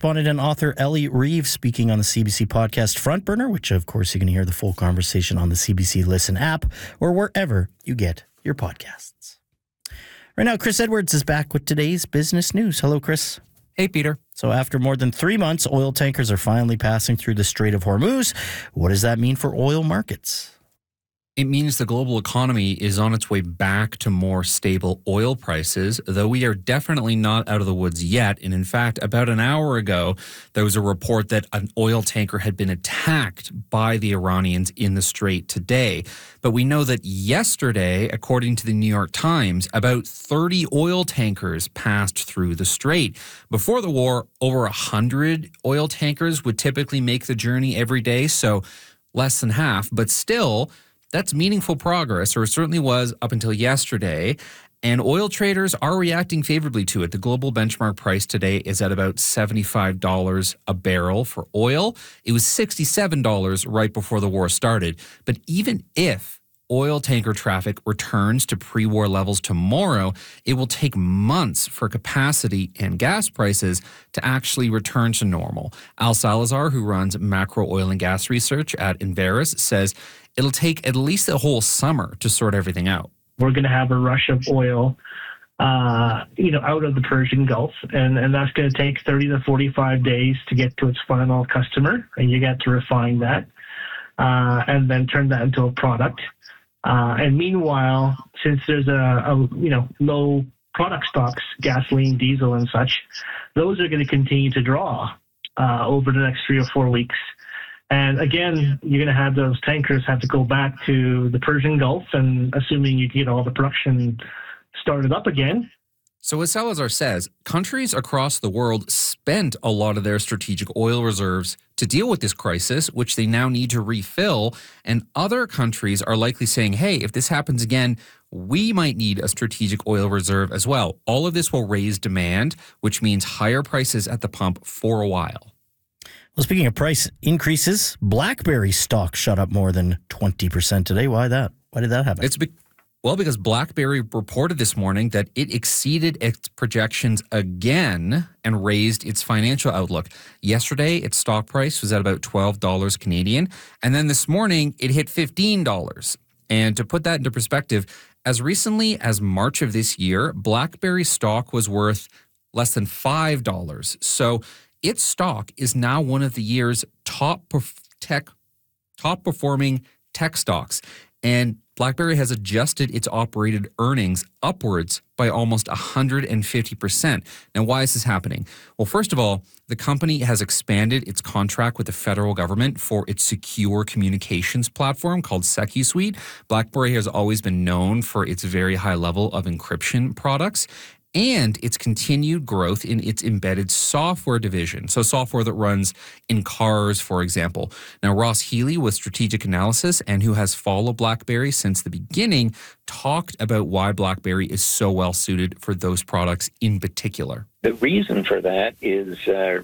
correspondent and author Ellie Reeve speaking on the CBC podcast Front Burner, which, of course, you can hear the full conversation on the CBC Listen app or wherever you get your podcasts. Right now, Chris Edwards is back with today's business news. Hello, Chris. Hey, Peter. So after more than 3 months, oil tankers are finally passing through the Strait of Hormuz. What does that mean for oil markets? It means the global economy is on its way back to more stable oil prices, though we are definitely not out of the woods yet. And in fact, about an hour ago, there was a report that an oil tanker had been attacked by the Iranians in the Strait today. But we know that yesterday, according to the New York Times, about 30 oil tankers passed through the Strait. Before the war, over 100 oil tankers would typically make the journey every day, so less than half, but still, that's meaningful progress, or it certainly was up until yesterday, and oil traders are reacting favorably to it. The global benchmark price today is at about $75 a barrel for oil. It was $67 right before the war started. But even if oil tanker traffic returns to pre-war levels tomorrow, it will take months for capacity and gas prices to actually return to normal. Al Salazar, who runs macro oil and gas research at Enverus, says it'll take at least a whole summer to sort everything out. We're going to have a rush of oil, out of the Persian Gulf, and that's going to take 30 to 45 days to get to its final customer, and you got to refine that, and then turn that into a product. And meanwhile, since there's low product stocks, gasoline, diesel, and such, those are going to continue to draw over the next 3 or 4 weeks. And again, you're going to have those tankers have to go back to the Persian Gulf, and assuming you get all the production started up again. So as Salazar says, countries across the world spent a lot of their strategic oil reserves to deal with this crisis, which they now need to refill. And other countries are likely saying, hey, if this happens again, we might need a strategic oil reserve as well. All of this will raise demand, which means higher prices at the pump for a while. Well, speaking of price increases, BlackBerry stock shot up more than 20% today. Why that? Why did that happen? Because BlackBerry reported this morning that it exceeded its projections again and raised its financial outlook. Yesterday, its stock price was at about $12 Canadian, and then this morning it hit $15. And to put that into perspective, as recently as March of this year, BlackBerry stock was worth less than $5. So its stock is now one of the year's top performing tech stocks. And BlackBerry has adjusted its operated earnings upwards by almost 150%. Now, why is this happening? Well, first of all, the company has expanded its contract with the federal government for its secure communications platform called SecuSuite. BlackBerry has always been known for its very high level of encryption products and its continued growth in its embedded software division, so software that runs in cars, for example. Now, Ross Healy with Strategic Analysis, and who has followed BlackBerry since the beginning, talked about why BlackBerry is so well suited for those products in particular. The reason for that is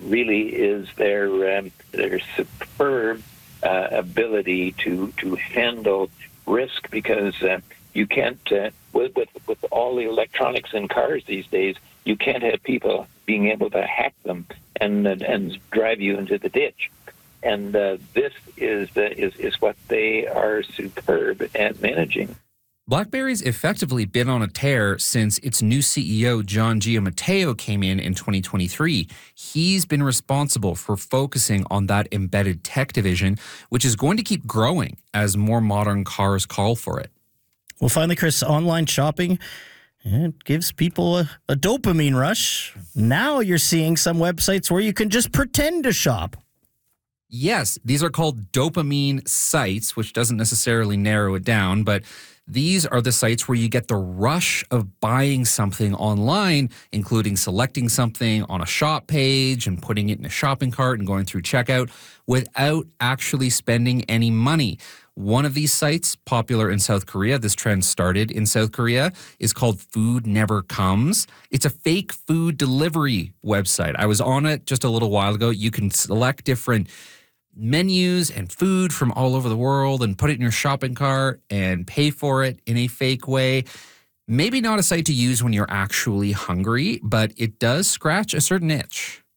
their superb ability to handle risk, because you can't, with all the electronics in cars these days, you can't have people being able to hack them and drive you into the ditch. And this is what they are superb at managing. BlackBerry's effectively been on a tear since its new CEO, John Giamatteo, came in 2023. He's been responsible for focusing on that embedded tech division, which is going to keep growing as more modern cars call for it. Well, finally, Chris, online shopping, it gives people a dopamine rush. Now you're seeing some websites where you can just pretend to shop. Yes, these are called dopamine sites, which doesn't necessarily narrow it down, but these are the sites where you get the rush of buying something online, including selecting something on a shop page and putting it in a shopping cart and going through checkout without actually spending any money. One of these sites, popular in South Korea, this trend started in South Korea, is called Food Never Comes. It's a fake food delivery website. I was on it just a little while ago. You can select different menus and food from all over the world and put it in your shopping cart and pay for it in a fake way. Maybe not a site to use when you're actually hungry, but it does scratch a certain itch.